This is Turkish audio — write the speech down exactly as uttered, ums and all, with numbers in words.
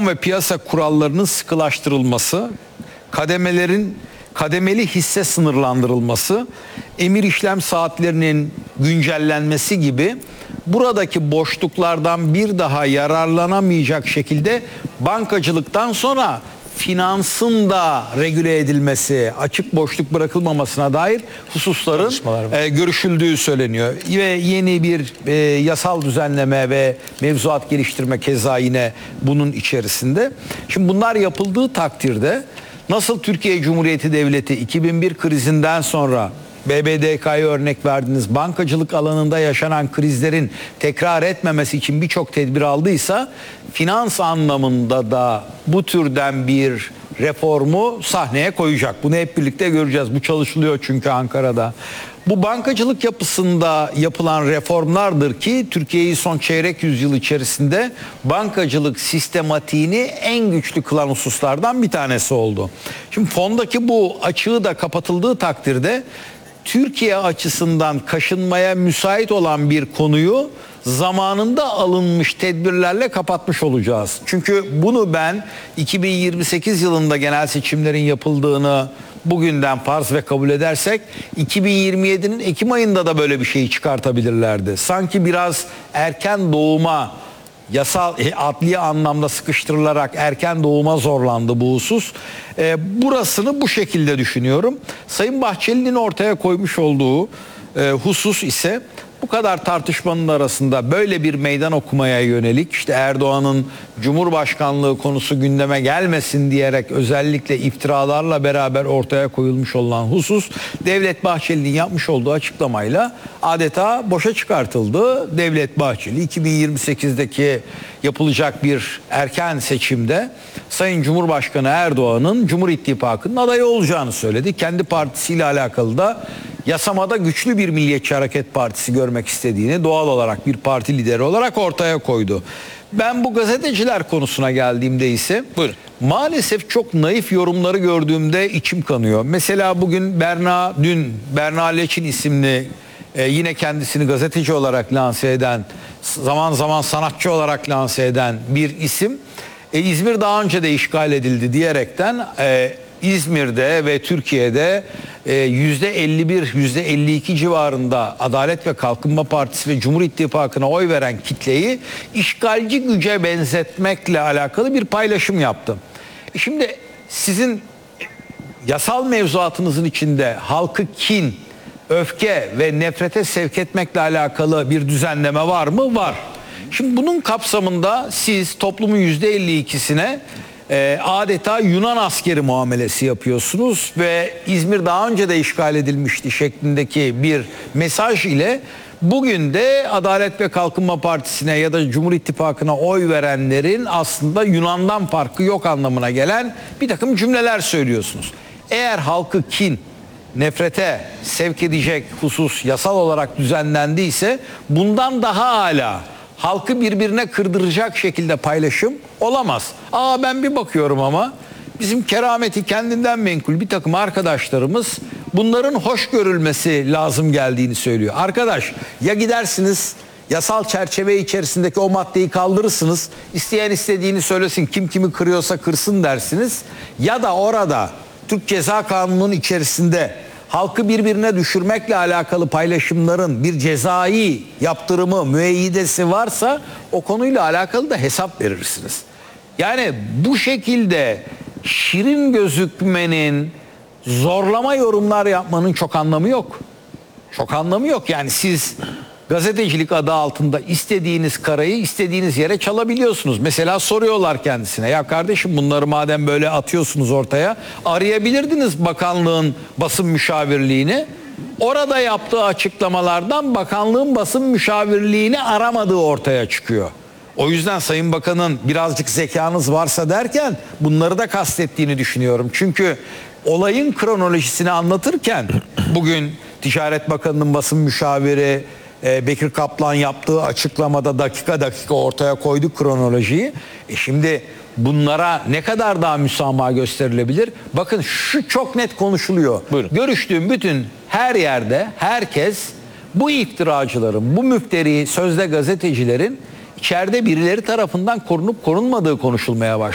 fon ve piyasa kurallarının sıkılaştırılması, kademelerin kademeli hisse sınırlandırılması, emir işlem saatlerinin güncellenmesi gibi buradaki boşluklardan bir daha yararlanamayacak şekilde bankacılıktan sonra finansın da regüle edilmesi, açık boşluk bırakılmamasına dair hususların e, görüşüldüğü söyleniyor. Ve yeni bir e, yasal düzenleme ve mevzuat geliştirme keza yine bunun içerisinde. Şimdi bunlar yapıldığı takdirde nasıl Türkiye Cumhuriyeti Devleti iki bin bir krizinden sonra B B D K'ya örnek verdiniz, bankacılık alanında yaşanan krizlerin tekrar etmemesi için birçok tedbir aldıysa, finans anlamında da bu türden bir reformu sahneye koyacak. Bunu hep birlikte göreceğiz. Bu çalışılıyor çünkü Ankara'da. Bu bankacılık yapısında yapılan reformlardır ki Türkiye'yi son çeyrek yüzyıl içerisinde bankacılık sistematiğini en güçlü kılan hususlardan bir tanesi oldu. Şimdi fondaki bu açığı da kapatıldığı takdirde Türkiye açısından kaşınmaya müsait olan bir konuyu zamanında alınmış tedbirlerle kapatmış olacağız. Çünkü bunu ben iki bin yirmi sekiz yılında genel seçimlerin yapıldığını bugünden farz ve kabul edersek iki bin yirmi yedinin Ekim ayında da böyle bir şeyi çıkartabilirlerdi. Sanki biraz erken doğuma, yasal adli anlamda sıkıştırılarak erken doğuma zorlandı bu husus. E, burasını bu şekilde düşünüyorum. Sayın Bahçeli'nin ortaya koymuş olduğu e, husus ise bu kadar tartışmanın arasında böyle bir meydan okumaya yönelik, işte Erdoğan'ın Cumhurbaşkanlığı konusu gündeme gelmesin diyerek özellikle iftiralarla beraber ortaya koyulmuş olan husus, Devlet Bahçeli'nin yapmış olduğu açıklamayla adeta boşa çıkartıldı. Devlet Bahçeli iki bin yirmi sekizdeki yapılacak bir erken seçimde Sayın Cumhurbaşkanı Erdoğan'ın Cumhur İttifakı'nın adayı olacağını söyledi. Kendi partisiyle alakalı da yasamada güçlü bir Milliyetçi Hareket Partisi görmek istediğini doğal olarak bir parti lideri olarak ortaya koydu. Ben bu gazeteciler konusuna geldiğimde ise buyurun, maalesef çok naif yorumları gördüğümde içim kanıyor. Mesela bugün Berna, dün Berna Leçin isimli e, yine kendisini gazeteci olarak lanse eden, zaman zaman sanatçı olarak lanse eden bir isim, e, İzmir daha önce de işgal edildi diyerekten e, İzmir'de ve Türkiye'de yüzde elli bir, yüzde elli iki civarında Adalet ve Kalkınma Partisi ve Cumhur İttifakı'na oy veren kitleyi işgalci güce benzetmekle alakalı bir paylaşım yaptım. Şimdi sizin yasal mevzuatınızın içinde halkı kin, öfke ve nefrete sevk etmekle alakalı bir düzenleme var mı? Var. Şimdi bunun kapsamında siz toplumun yüzde elli ikisine E, adeta Yunan askeri muamelesi yapıyorsunuz ve İzmir daha önce de işgal edilmişti şeklindeki bir mesaj ile bugün de Adalet ve Kalkınma Partisi'ne ya da Cumhur İttifakı'na oy verenlerin aslında Yunan'dan farkı yok anlamına gelen bir takım cümleler söylüyorsunuz. Eğer halkı kin, nefrete sevk edecek husus yasal olarak düzenlendiyse bundan daha âlâ halkı birbirine kırdıracak şekilde paylaşım olamaz. Aa ben bir bakıyorum ama bizim kerameti kendinden menkul bir takım arkadaşlarımız bunların hoş görülmesi lazım geldiğini söylüyor. Arkadaş, ya gidersiniz yasal çerçeve içerisindeki o maddeyi kaldırırsınız, isteyen istediğini söylesin, kim kimi kırıyorsa kırsın dersiniz, ya da orada Türk Ceza Kanunu'nun içerisinde halkı birbirine düşürmekle alakalı paylaşımların bir cezai yaptırımı, müeyyidesi varsa o konuyla alakalı da hesap verirsiniz. Yani bu şekilde şirin gözükmenin, zorlama yorumlar yapmanın çok anlamı yok. Çok anlamı yok. Yani siz gazetecilik adı altında istediğiniz karayı istediğiniz yere çalabiliyorsunuz. Mesela soruyorlar kendisine, ya kardeşim bunları madem böyle atıyorsunuz ortaya, arayabilirdiniz bakanlığın basın müşavirliğini. Orada yaptığı açıklamalardan bakanlığın basın müşavirliğini aramadığı ortaya çıkıyor. O yüzden Sayın Bakan'ın birazcık zekanız varsa derken bunları da kastettiğini düşünüyorum. Çünkü olayın kronolojisini anlatırken bugün Ticaret Bakanı'nın basın müşaviri Bekir Kaplan yaptığı açıklamada dakika dakika ortaya koydu kronolojiyi. E şimdi bunlara ne kadar daha müsamaha gösterilebilir? Bakın şu çok net konuşuluyor. Buyurun. Görüştüğüm bütün her yerde herkes bu iftiracıların, bu müfteri sözde gazetecilerin içeride birileri tarafından korunup korunmadığı konuşulmaya başladı.